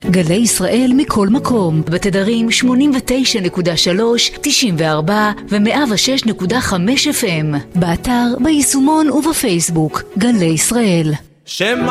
גלי ישראל מכל מקום, בתדרים 89.3, 94 ו-106.5 FM, באתר, ביישומון ובפייסבוק. גלי ישראל.